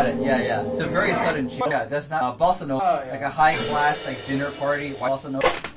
got it. Yeah, yeah. It's a very sudden change. Yeah, that's not Bossa Nova. Oh, yeah. Like a high class like dinner party. Bossa Nova.